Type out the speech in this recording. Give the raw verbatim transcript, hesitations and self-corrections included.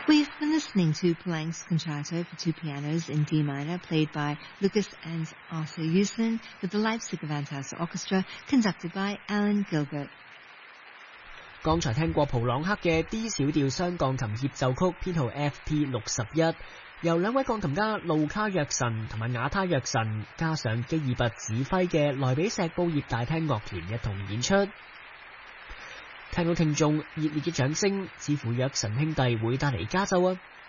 We've been listening to Poulenc's Concerto for Two Pianos in D minor, played by Lucas and Arthur Uslan, with the Leipzig Gewandhaus Orchestra, conducted by Alan Gilbert. 剛才聽過普朗克嘅 D 小調雙鋼琴協奏曲編號 F P 六十一，由兩位鋼琴家路卡約神同埋瓦他約神加上基爾拔指揮嘅萊比錫布葉大廳樂團一同演出。聽到聽眾熱烈嘅掌聲，似乎約神兄弟會帶嚟加州啊！